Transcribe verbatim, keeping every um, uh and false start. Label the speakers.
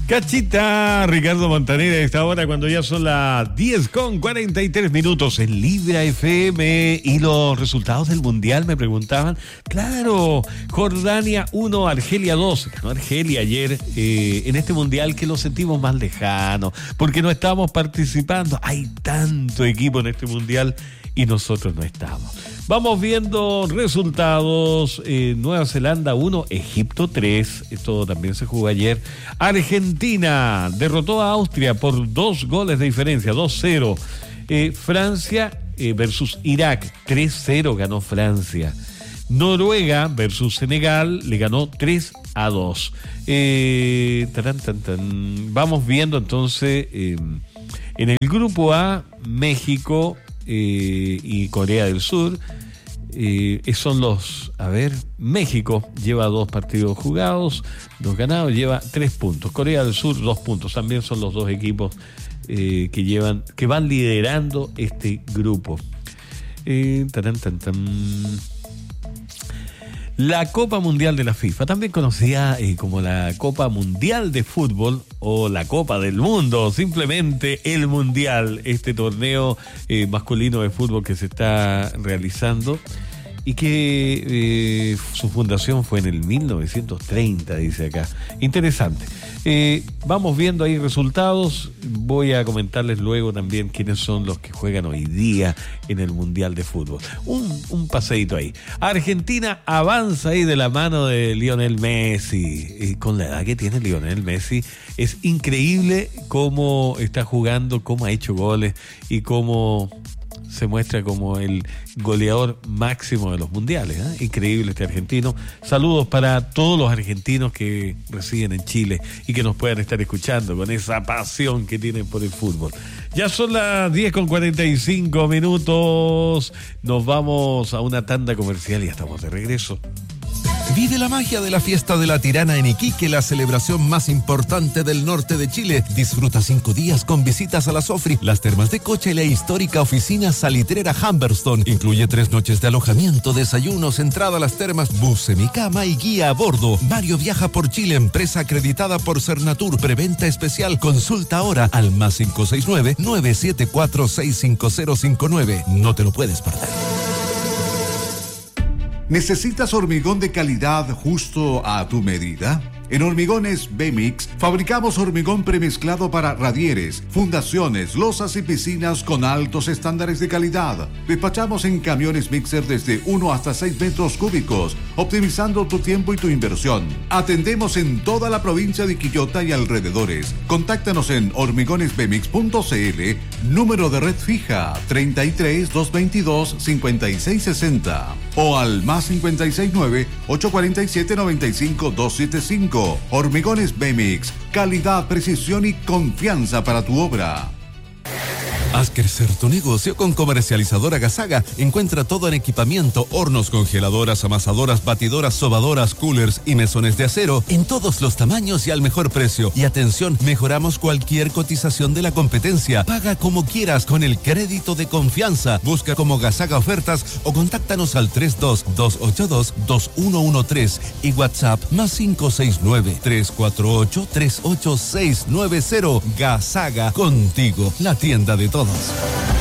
Speaker 1: Cachita, Ricardo Montaner, a esta hora cuando ya son las diez con cuarenta y tres minutos en Libra F M. Y los resultados del Mundial me preguntaban. Claro, Jordania uno, Argelia dos. Ganó Argelia ayer eh, en este Mundial que lo sentimos más lejano, porque no estamos participando. Hay tanto equipo en este Mundial y nosotros no estamos. Vamos viendo resultados. eh, Nueva Zelanda uno, Egipto tres. Esto también se jugó ayer. Argentina derrotó a Austria por dos goles de diferencia, dos cero. eh, Francia eh, versus Irak, tres cero ganó Francia. Noruega versus Senegal le ganó tres a dos. Eh, tarán, tan, tan. Vamos viendo entonces eh, en el grupo A, México eh, y Corea del Sur. Eh, son los, a ver, México lleva dos partidos jugados, dos ganados, lleva tres puntos. Corea del Sur, dos puntos. También son los dos equipos eh, que llevan, que van liderando este grupo. Eh, tarán, tan, tan. La Copa Mundial de la FIFA, también conocida eh, como la Copa Mundial de Fútbol o la Copa del Mundo, simplemente el Mundial, este torneo eh, masculino de fútbol que se está realizando y que eh, su fundación fue en el mil novecientos treinta, dice acá. Interesante. Eh, vamos viendo ahí resultados. Voy a comentarles luego también quiénes son los que juegan hoy día en el Mundial de Fútbol. Un, un paseíto ahí. Argentina avanza ahí de la mano de Lionel Messi. Eh, con la edad que tiene Lionel Messi, es increíble cómo está jugando, cómo ha hecho goles y cómo se muestra como el goleador máximo de los mundiales, ¿eh? Increíble este argentino. Saludos para todos los argentinos que residen en Chile y que nos puedan estar escuchando con esa pasión que tienen por el fútbol. Ya son las diez con cuarenta y cinco minutos. Nos vamos a una tanda comercial y ya estamos de regreso.
Speaker 2: Vive la magia de la fiesta de la Tirana en Iquique, la celebración más importante del norte de Chile. Disfruta cinco días con visitas a la Sofri, las termas de Cocha y la histórica oficina salitrera Humberstone. Incluye tres noches de alojamiento, desayunos, entrada a las termas, bus semicama y guía a bordo. Mario Viaja por Chile, empresa acreditada por Cernatur. Preventa especial. Consulta ahora al más cinco seis nueve, nueve siete cuatro, seis cinco cero cinco nueve. No te lo puedes perder.
Speaker 3: ¿Necesitas hormigón de calidad justo a tu medida? En Hormigones B-Mix fabricamos hormigón premezclado para radieres, fundaciones, losas y piscinas con altos estándares de calidad. Despachamos en camiones mixer desde uno hasta seis metros cúbicos, optimizando tu tiempo y tu inversión. Atendemos en toda la provincia de Quillota y alrededores. Contáctanos en hormigones b mix punto c l, número de red fija treinta y tres, doscientos veintidós, cincuenta y seis sesenta o al más cincuenta y seis nueve, ochocientos cuarenta y siete, noventa y cinco, doscientos setenta y cinco. Hormigones B-Mix, calidad, precisión y confianza para tu obra.
Speaker 2: Haz crecer tu negocio con Comercializadora Gasaga. Encuentra todo en equipamiento, hornos, congeladoras, amasadoras, batidoras, sobadoras, coolers y mesones de acero en todos los tamaños y al mejor precio. Y atención, mejoramos cualquier cotización de la competencia. Paga como quieras con el crédito de confianza. Busca como Gasaga Ofertas o contáctanos al tres dos, dos ocho dos, dos uno uno tres y WhatsApp más cinco seis nueve, tres cuatro ocho, tres ocho seis nueve cero. Gasaga, contigo, la tienda de todos.